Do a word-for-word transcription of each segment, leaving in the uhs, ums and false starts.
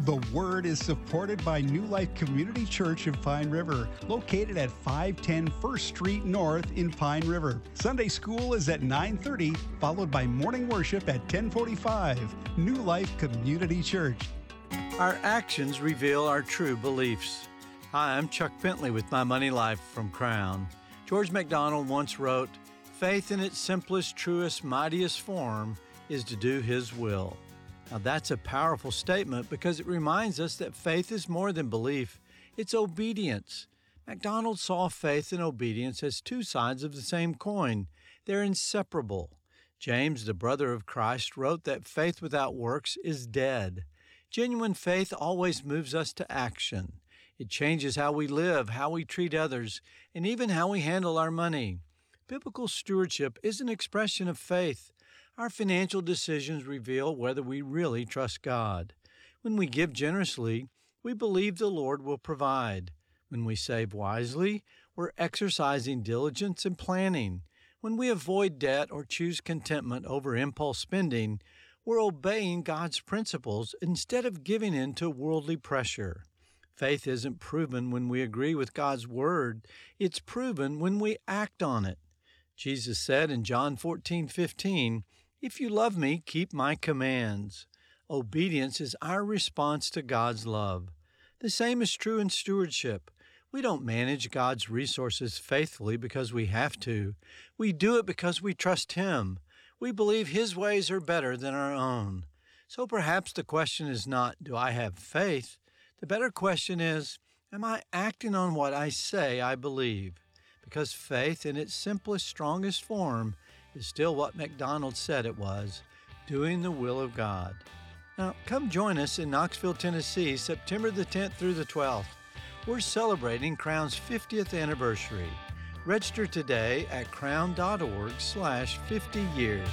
The Word is supported by New Life Community Church in Pine River, located at five ten First Street North in Pine River. Sunday school is at nine thirty, followed by morning worship at ten forty-five. New Life Community Church. Our actions reveal our true beliefs. Hi, I'm Chuck Bentley with My Money Life from Crown. George MacDonald once wrote, "Faith in its simplest, truest, mightiest form is to do His will." Now that's a powerful statement because it reminds us that faith is more than belief. It's obedience. MacDonald saw faith and obedience as two sides of the same coin. They're inseparable. James, the brother of Christ, wrote that faith without works is dead. Genuine faith always moves us to action. It changes how we live, how we treat others, and even how we handle our money. Biblical stewardship is an expression of faith. Our financial decisions reveal whether we really trust God. When we give generously, we believe the Lord will provide. When we save wisely, we're exercising diligence and planning. When we avoid debt or choose contentment over impulse spending, we're obeying God's principles instead of giving in to worldly pressure. Faith isn't proven when we agree with God's word. It's proven when we act on it. Jesus said in John fourteen fifteen, "If you love me, keep my commands." Obedience is our response to God's love. The same is true in stewardship. We don't manage God's resources faithfully because we have to. We do it because we trust Him. We believe His ways are better than our own. So perhaps the question is not, do I have faith? The better question is, am I acting on what I say I believe? Because faith in its simplest, strongest form is still what MacDonald said it was, doing the will of God. Now, come join us in Knoxville, Tennessee, September the tenth through the twelfth. We're celebrating Crown's fiftieth anniversary. Register today at crown.org slash 50 years.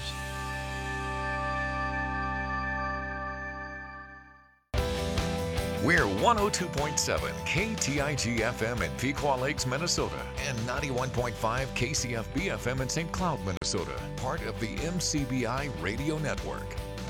We're one oh two point seven K T I G F M in Pequot Lakes, Minnesota, and ninety-one point five K C F B F M in Saint Cloud, Minnesota, part of the M C B I Radio Network.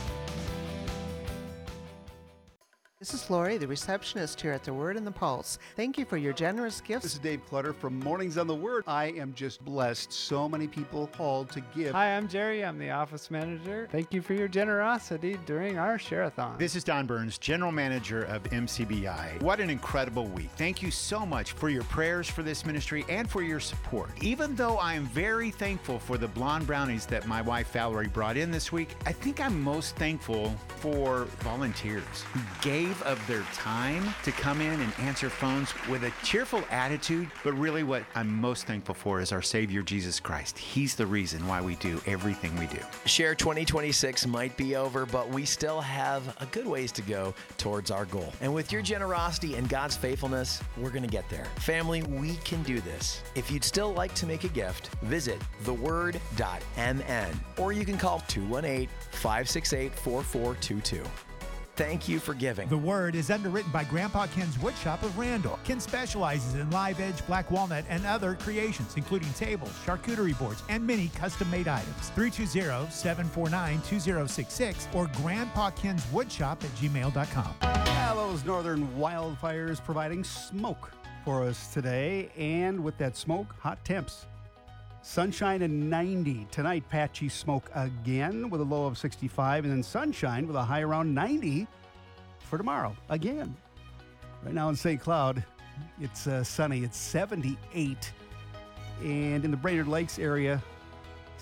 This is Lori, the receptionist here at The Word and the Pulse. Thank you for your generous gifts. This is Dave Clutter from Mornings on the Word. I am just blessed. So many people called to give. Hi, I'm Jerry. I'm the office manager. Thank you for your generosity during our share-a-thon. This is Don Burns, general manager of M C B I. What an incredible week. Thank you so much for your prayers for this ministry and for your support. Even though I am very thankful for the blonde brownies that my wife Valerie brought in this week, I think I'm most thankful for volunteers who gave of their time to come in and answer phones with a cheerful attitude. But really what I'm most thankful for is our Savior, Jesus Christ. He's the reason why we do everything we do. Share twenty twenty-six might be over, but we still have a good ways to go towards our goal. And with your generosity and God's faithfulness, we're going to get there. Family, we can do this. If you'd still like to make a gift, visit the word dot m n or you can call two one eight, five six eight, four four two two. Thank you for giving. The Word is underwritten by Grandpa Ken's Woodshop of Randall. Ken specializes in live edge, black walnut, and other creations, including tables, charcuterie boards, and many custom-made items. three two zero, seven four nine, two zero six six or grandpa kens woodshop at gmail dot com. Yeah, those northern wildfires providing smoke for us today. And with that smoke, hot temps. Sunshine and ninety. Tonight, patchy smoke again with a low of sixty-five, and then sunshine with a high around ninety for tomorrow again. Right now in Saint Cloud, it's uh, sunny. It's seventy-eight. And in the Brainerd Lakes area,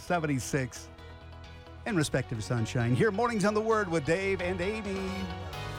seventy-six. And respective sunshine. Here, Mornings on the Word with Dave and Amy.